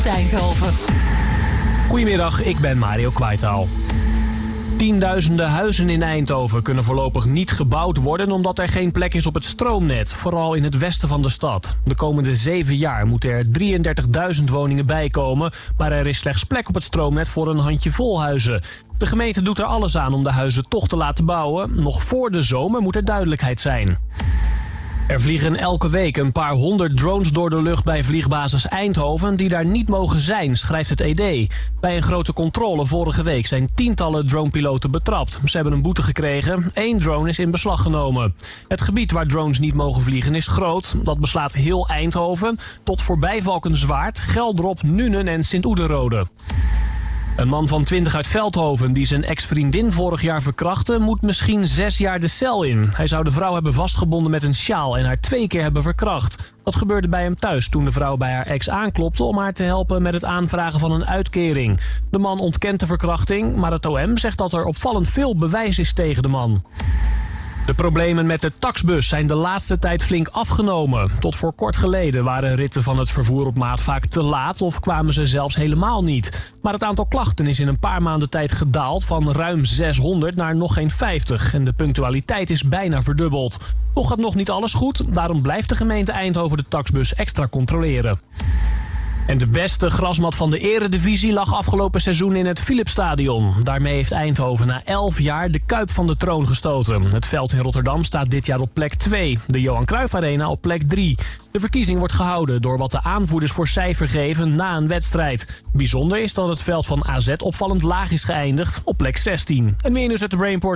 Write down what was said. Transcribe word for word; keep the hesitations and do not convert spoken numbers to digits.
Eindhoven. Goedemiddag, ik ben Mario Kwaitaal. Tienduizenden huizen in Eindhoven kunnen voorlopig niet gebouwd worden omdat er geen plek is op het stroomnet, vooral in het westen van de stad. De komende zeven jaar moeten er drieëndertigduizend woningen bijkomen, maar er is slechts plek op het stroomnet voor een handjevol huizen. De gemeente doet er alles aan om de huizen toch te laten bouwen. Nog voor de zomer moet er duidelijkheid zijn. Er vliegen elke week een paar honderd drones door de lucht bij vliegbasis Eindhoven die daar niet mogen zijn, schrijft het E D. Bij een grote controle vorige week zijn tientallen dronepiloten betrapt. Ze hebben een boete gekregen. Eén drone is in beslag genomen. Het gebied waar drones niet mogen vliegen is groot. Dat beslaat heel Eindhoven tot voorbij Valkenswaard, Geldrop, Nuenen en Sint-Oederode. Een man van twintig uit Veldhoven die zijn ex-vriendin vorig jaar verkrachtte, moet misschien zes jaar de cel in. Hij zou de vrouw hebben vastgebonden met een sjaal en haar twee keer hebben verkracht. Dat gebeurde bij hem thuis toen de vrouw bij haar ex aanklopte om haar te helpen met het aanvragen van een uitkering. De man ontkent de verkrachting, maar het O M zegt dat er opvallend veel bewijs is tegen de man. De problemen met de taxbus zijn de laatste tijd flink afgenomen. Tot voor kort geleden waren ritten van het vervoer op maat vaak te laat of kwamen ze zelfs helemaal niet. Maar het aantal klachten is in een paar maanden tijd gedaald van ruim zeshonderd naar nog geen vijftig. En de punctualiteit is bijna verdubbeld. Toch gaat nog niet alles goed, daarom blijft de gemeente Eindhoven de taxbus extra controleren. En de beste grasmat van de eredivisie lag afgelopen seizoen in het Philipsstadion. Daarmee heeft Eindhoven na elf jaar de Kuip van de troon gestoten. Het veld in Rotterdam staat dit jaar op plek twee. De Johan Cruijff Arena op plek drie. De verkiezing wordt gehouden door wat de aanvoerders voor cijfer geven na een wedstrijd. Bijzonder is dat het veld van A Z opvallend laag is geëindigd op plek zestien. En meer nieuws uit de Brainport.